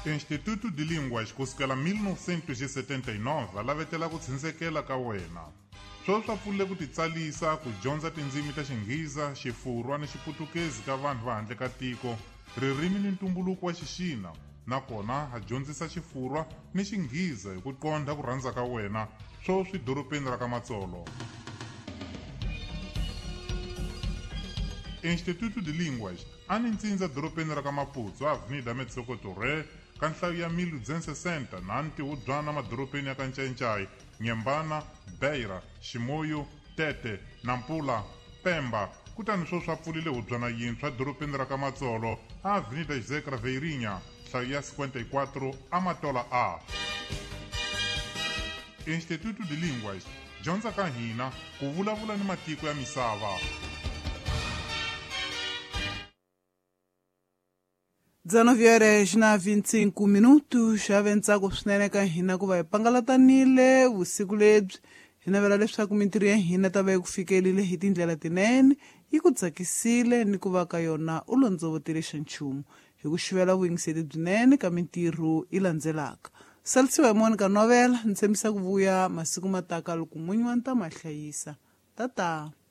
Instituto de Línguas kusukela 1979 lavetela ku tshindzeleka ka wena. Sweswi swa pfulile ku titsalisa ku dyondza tindzimi ta Xingheza, Xifurwa ni Xiputukezi ka vanhu va handle ka tiko, ririmi ni ntumbuluko wa Xixina, nakona ha dyondzisa Xifurwa ni Xingheza hi ku qondha ku rhandza ka wena sweswi dorobeni ra ka Matsolo. Instituto de Línguas a ni ntsindza dorobeni ra ka Maputo, Avenida Metsokoto Re, ka nhlayo ya 1060 na ntihubyana madorobeni ya ka Ncencai, Nyembana, Beira, Ximoyo, Tete, Nampula, Pemba. Kutani sweswi swa pfulile hubyana yintshwa dorobeni ra ka Matsolo, Avenida José Craveirinha, nhlayo ya 54 Amatola A. Instituto de Línguas, dyondza ka hina ku vulavula ni matiko ya misava. Dzanoviere na 25 minutos xaventsako swinene ka hina ku va hi pangalatanile vusiku lebyi hi navela leswaku mintirho ya hina ta va yi ku fikelile hi tindlela tinene, yi ku tsakisile ni ku va ka yona u londzovotile xa nchumu hi ku xivela vuyingiseli byinene ka mintirho yi landzelaka. Salisiwa hi Monica Novela, ni tshembisa ku vuya masiku mataka loko munyu wa nta mahlayisa. Tata.